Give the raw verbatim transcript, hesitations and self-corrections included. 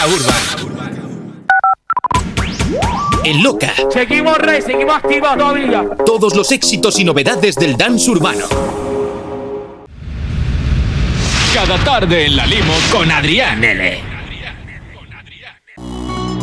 Música Urban. En Loca. Seguimos, rey, seguimos activos todavía. Todos los éxitos y novedades del dance urbano. Cada tarde en la Limo con Adrián L.